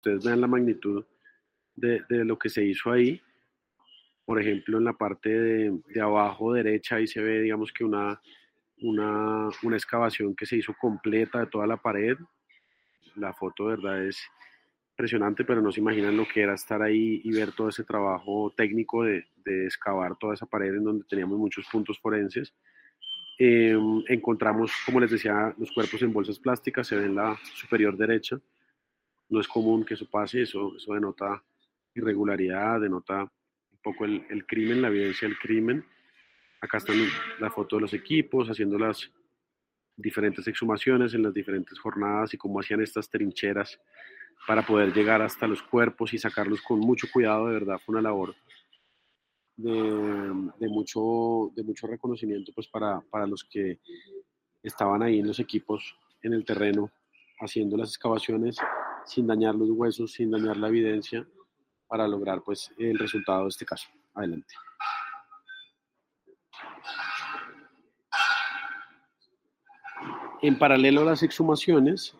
ustedes vean la magnitud de lo que se hizo ahí. Por ejemplo, en la parte de abajo derecha, ahí se ve, digamos que una excavación que se hizo completa de toda la pared. La foto, de verdad, es impresionante, pero no se imaginan lo que era estar ahí y ver todo ese trabajo técnico de excavar toda esa pared en donde teníamos muchos puntos forenses. Encontramos, como les decía, los cuerpos en bolsas plásticas, se ve en la superior derecha. No es común que eso pase, eso denota irregularidad, denota un poco el crimen, la evidencia del crimen. Acá están la foto de los equipos haciendo las diferentes exhumaciones en las diferentes jornadas y cómo hacían estas trincheras para poder llegar hasta los cuerpos y sacarlos con mucho cuidado. De verdad fue una labor de mucho reconocimiento pues para los que estaban ahí en los equipos en el terreno haciendo las excavaciones sin dañar los huesos, sin dañar la evidencia, para lograr pues el resultado de este caso. Adelante. En paralelo a las exhumaciones,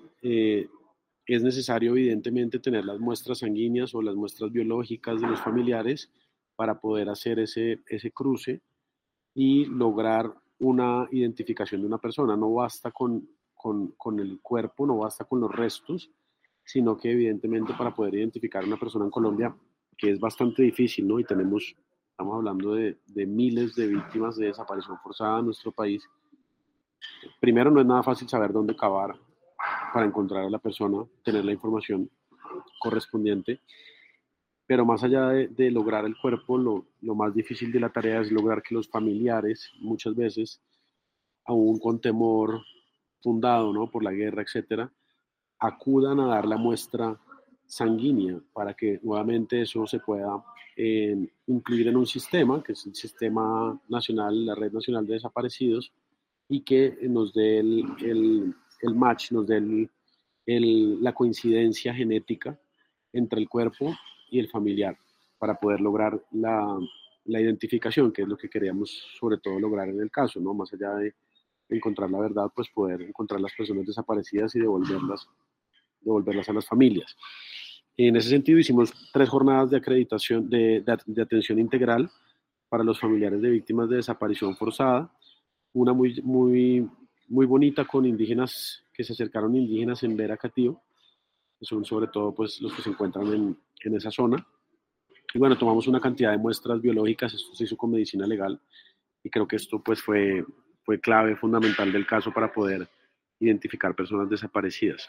es necesario evidentemente tener las muestras sanguíneas o las muestras biológicas de los familiares para poder hacer ese cruce y lograr una identificación de una persona. No basta con el cuerpo, no basta con los restos, sino que evidentemente para poder identificar a una persona en Colombia, que es bastante difícil, ¿no? Y estamos hablando de miles de víctimas de desaparición forzada en nuestro país. Primero, no es nada fácil saber dónde cavar para encontrar a la persona, tener la información correspondiente, pero más allá de lograr el cuerpo, lo más difícil de la tarea es lograr que los familiares, muchas veces, aún con temor fundado, ¿no?, por la guerra, etcétera, acudan a dar la muestra sanguínea para que nuevamente eso se pueda incluir en un sistema, que es el Sistema Nacional, la Red Nacional de Desaparecidos, y que nos dé el match, nos dé la coincidencia genética entre el cuerpo y el familiar para poder lograr la identificación, que es lo que queríamos sobre todo lograr en el caso, ¿no? Más allá de encontrar la verdad, pues poder encontrar las personas desaparecidas y devolverlas a las familias. En ese sentido hicimos 3 jornadas de acreditación, de atención integral para los familiares de víctimas de desaparición forzada, una muy bonita con indígenas que se acercaron, indígenas en Vera Catío, que son sobre todo pues los que se encuentran en esa zona. Y bueno, tomamos una cantidad de muestras biológicas, esto se hizo con medicina legal, y creo que esto pues fue clave, fundamental del caso para poder identificar personas desaparecidas.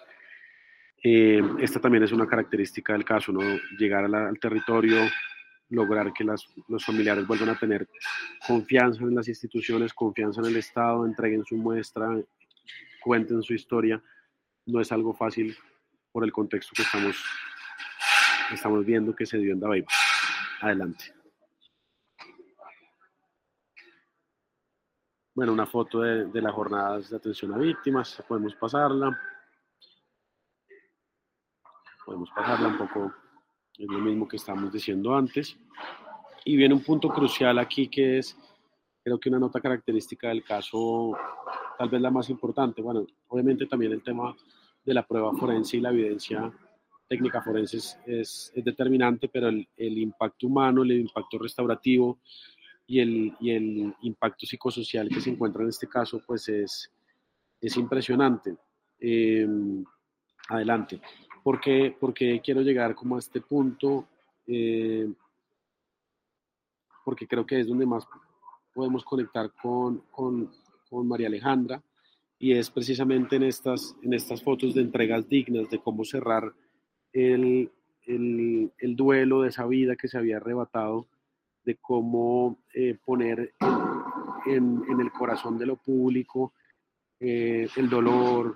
Esta también es una característica del caso, ¿no? Llegar al territorio, lograr que los familiares vuelvan a tener confianza en las instituciones, confianza en el Estado, entreguen su muestra, cuenten su historia. No es algo fácil por el contexto que estamos viendo que se dio en Dabeiba. Adelante. Bueno, una foto de las jornadas de atención a víctimas, podemos pasarla un poco, es lo mismo que estábamos diciendo antes. Y viene un punto crucial aquí que es, creo que una nota característica del caso, tal vez la más importante. Bueno, obviamente también el tema de la prueba forense y la evidencia técnica forense es determinante, pero el impacto humano, el impacto restaurativo y el impacto psicosocial que se encuentra en este caso, pues es impresionante. Adelante. ¿Por qué quiero llegar como a este punto? Porque creo que es donde más podemos conectar con María Alejandra, y es precisamente en estas fotos de entregas dignas, de cómo cerrar el, el duelo de esa vida que se había arrebatado, de cómo poner en el corazón de lo público el dolor,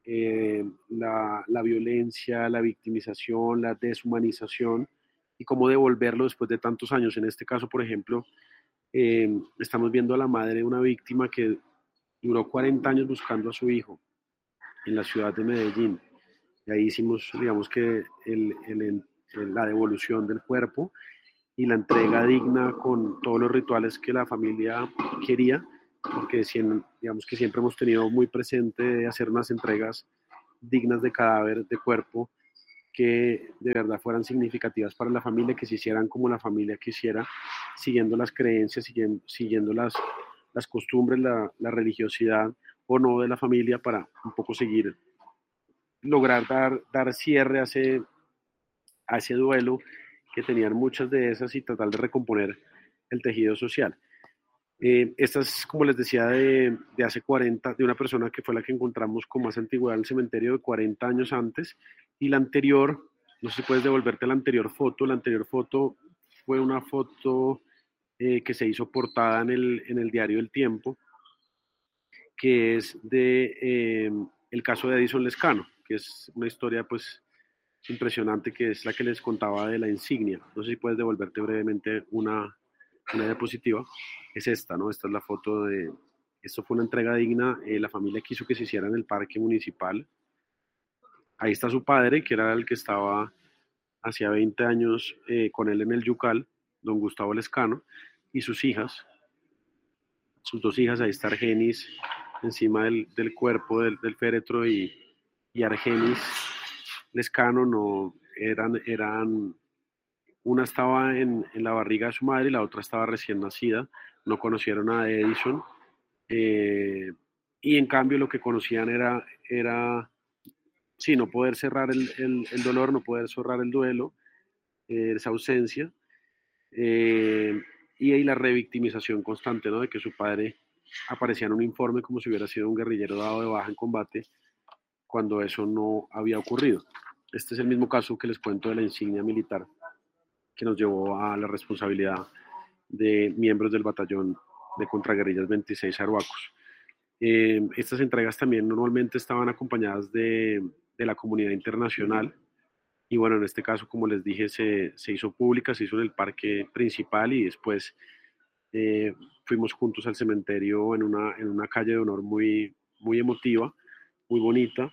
la violencia, la victimización, la deshumanización, y cómo devolverlo después de tantos años. En este caso, por ejemplo, estamos viendo a la madre de una víctima que duró 40 años buscando a su hijo en la ciudad de Medellín. Y ahí hicimos, digamos que la devolución del cuerpo y la entrega digna con todos los rituales que la familia quería, porque digamos que siempre hemos tenido muy presente hacer unas entregas dignas de cadáver, de cuerpo, que de verdad fueran significativas para la familia, que se hicieran como la familia quisiera, siguiendo las creencias, siguiendo las costumbres, la religiosidad o no de la familia para un poco seguir, lograr dar cierre a ese duelo que tenían muchas de esas y tratar de recomponer el tejido social. Esta es, como les decía, de hace 40, de una persona que fue la que encontramos con más antigüedad en el cementerio de 40 años antes, y la anterior, no sé si puedes devolverte la anterior foto fue una foto que se hizo portada en el diario El Tiempo, que es de el caso de Edison Lescano, que es una historia pues impresionante, que es la que les contaba de la insignia. No sé si puedes devolverte brevemente una diapositiva. Es esta, ¿no? Esta es la foto de... Esto fue una entrega digna. La familia quiso que se hiciera en el parque municipal. Ahí está su padre, que era el que estaba hacía 20 años con él en el Yucal, don Gustavo Lescano, y sus hijas, sus dos hijas. Ahí está Argenis encima del cuerpo del féretro, y Argenis Lescano no eran una estaba en la barriga de su madre y la otra estaba recién nacida. No conocieron a Edison, eh, y en cambio lo que conocían era sí, no poder cerrar el dolor, no poder cerrar el duelo, esa ausencia, eh, y ahí la revictimización constante, ¿no? De que su padre aparecía en un informe como si hubiera sido un guerrillero dado de baja en combate, cuando eso no había ocurrido. Este es el mismo caso que les cuento de la insignia militar que nos llevó a la responsabilidad de miembros del batallón de contraguerrillas 26 Arhuacos. Estas entregas también normalmente estaban acompañadas de la comunidad internacional, y bueno, en este caso, como les dije, se hizo pública, se hizo en el parque principal, y después eh, fuimos juntos al cementerio en una calle de honor muy emotiva, muy bonita,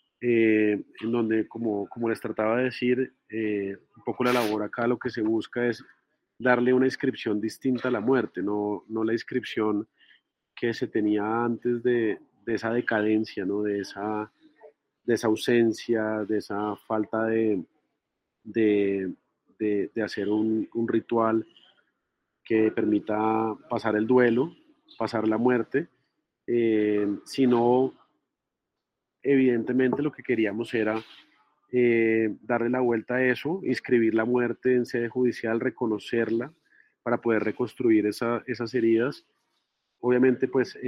en donde, como les trataba de decir, un poco la labor acá lo que se busca es darle una inscripción distinta a la muerte, no la inscripción que se tenía antes de esa decadencia, ¿no? De esa ausencia, de esa falta de, de hacer un ritual que permita pasar el duelo, pasar la muerte, sino evidentemente lo que queríamos era darle la vuelta a eso, inscribir la muerte en sede judicial, reconocerla para poder reconstruir esas heridas. Obviamente, pues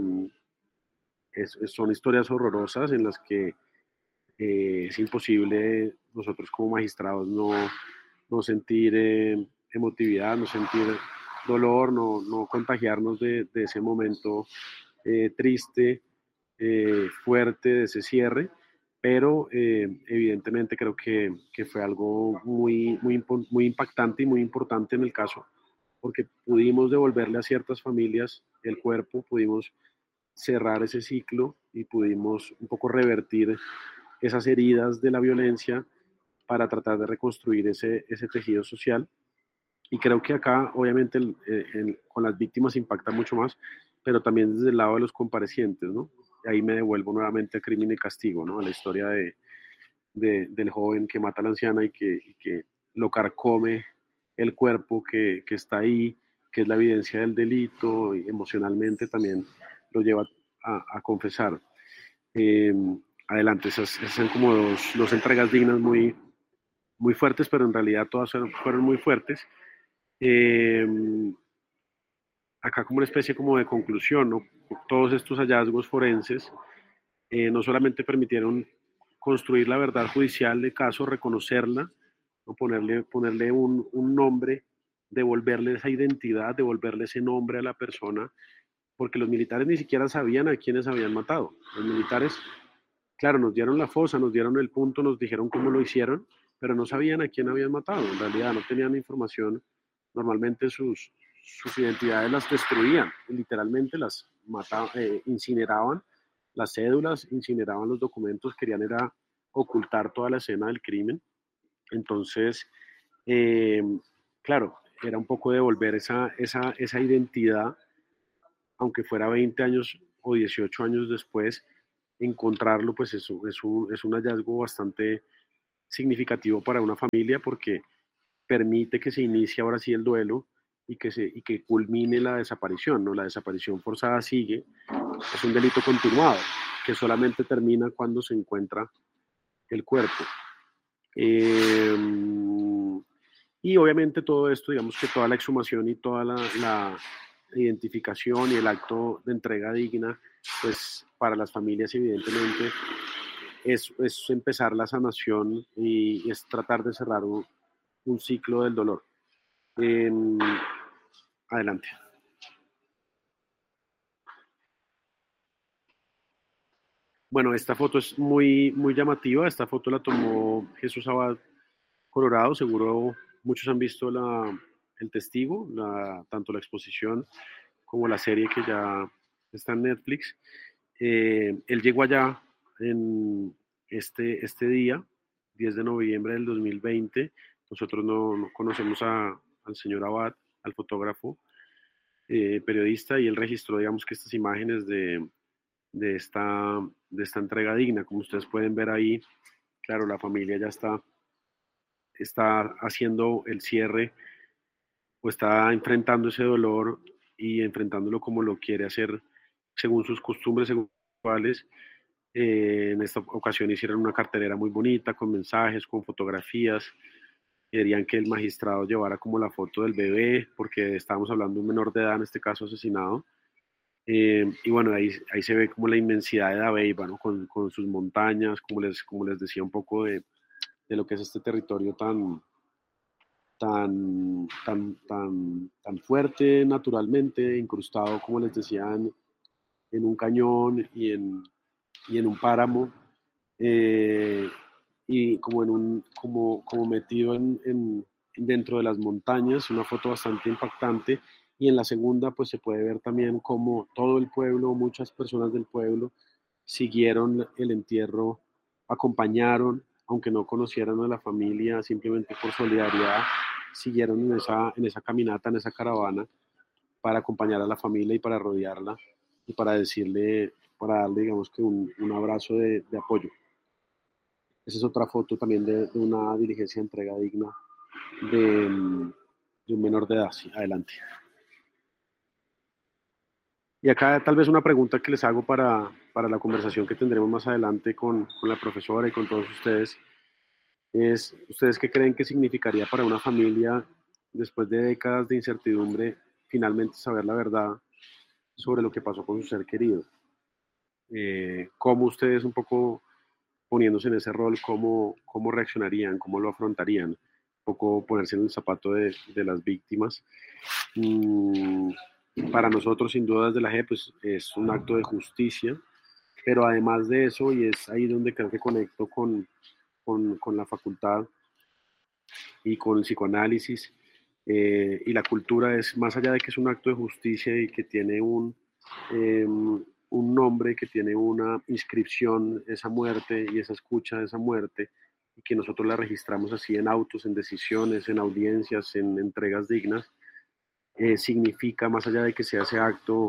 son historias horrorosas en las que es imposible nosotros como magistrados no sentir emotividad, no sentir dolor, no contagiarnos de ese momento triste, fuerte, de ese cierre, pero evidentemente creo que fue algo muy impactante y muy importante en el caso, porque pudimos devolverle a ciertas familias el cuerpo, pudimos cerrar ese ciclo y pudimos un poco revertir esas heridas de la violencia para tratar de reconstruir ese tejido social. Y creo que acá, obviamente, con las víctimas impacta mucho más, pero también desde el lado de los comparecientes, ¿no? Y ahí me devuelvo nuevamente a Crimen y Castigo, ¿no? A la historia del joven que mata a la anciana y que lo carcome el cuerpo que está ahí, que es la evidencia del delito, y emocionalmente también lo lleva a confesar. Eh, Adelante, esas son como dos entregas dignas muy fuertes, pero en realidad todas fueron muy fuertes. Eh, Acá como una especie como de conclusión, ¿no? Todos estos hallazgos forenses no solamente permitieron construir la verdad judicial de caso, reconocerla, ¿no? Ponerle un nombre, devolverle esa identidad, devolverle ese nombre a la persona, porque los militares ni siquiera sabían a quiénes habían matado. Los militares, claro, nos dieron la fosa, nos dieron el punto, nos dijeron cómo lo hicieron, pero no sabían a quién habían matado. En realidad no tenían información. Normalmente sus identidades las destruían, literalmente las mataban, incineraban las cédulas, incineraban los documentos, querían era ocultar toda la escena del crimen. Entonces, eh, claro, era un poco devolver esa identidad, aunque fuera 20 años o 18 años después, encontrarlo, pues es un hallazgo bastante significativo para una familia porque permite que se inicie ahora sí el duelo y que culmine la desaparición, ¿no? La desaparición forzada sigue, es un delito continuado que solamente termina cuando se encuentra el cuerpo. Eh, y obviamente todo esto, digamos que toda la exhumación y toda la identificación y el acto de entrega digna, pues para las familias evidentemente es empezar la sanación y es tratar de cerrar un ciclo del dolor. Eh, Adelante. Bueno, esta foto es muy llamativa. Esta foto la tomó Jesús Abad Colorado. Seguro muchos han visto el testigo, tanto la exposición como la serie que ya está en Netflix. Él llegó allá en este día, 10 de noviembre del 2020. Nosotros no conocemos al señor Abad, al fotógrafo, periodista, y él registró, digamos, que estas imágenes de esta entrega digna. Como ustedes pueden ver ahí, claro, la familia ya está haciendo el cierre o está enfrentando ese dolor y enfrentándolo como lo quiere hacer según sus costumbres, según cuáles. En esta ocasión hicieron una cartelera muy bonita con mensajes, con fotografías. Querían que el magistrado llevara como la foto del bebé, porque estábamos hablando de un menor de edad, en este caso asesinado. Y bueno, ahí se ve como la inmensidad de Dabeiba, ¿no? Con sus montañas, como les decía, un poco de lo que es este territorio tan fuerte naturalmente, incrustado, como les decía, en un cañón y en un páramo, eh, y como, como metido dentro de las montañas, una foto bastante impactante. Y en la segunda, pues se puede ver también cómo todo el pueblo, muchas personas del pueblo, siguieron el entierro, acompañaron, aunque no conocieran a la familia, simplemente por solidaridad, siguieron en esa caminata, en esa caravana, para acompañar a la familia y para rodearla y para decirle, para darle, digamos que un abrazo de apoyo. Esa es otra foto también de una diligencia de entrega digna de, de un menor de edad. Sí, adelante. Y acá tal vez una pregunta que les hago para la conversación que tendremos más adelante con la profesora y con todos ustedes es, ¿ustedes qué creen que significaría para una familia después de décadas de incertidumbre finalmente saber la verdad sobre lo que pasó con su ser querido? ¿Cómo ustedes un poco poniéndose en ese rol, cómo reaccionarían, cómo lo afrontarían? Un poco ponerse en el zapato de las víctimas. Mm, para nosotros, sin duda, desde la G, pues es un acto de justicia, pero además de eso, y es ahí donde creo que conecto con la facultad y con el psicoanálisis, y la cultura, es más allá de que es un acto de justicia y que tiene un nombre, que tiene una inscripción, esa muerte y esa escucha de esa muerte, y que nosotros la registramos así en autos, en decisiones, en audiencias, en entregas dignas, significa, más allá de que sea ese acto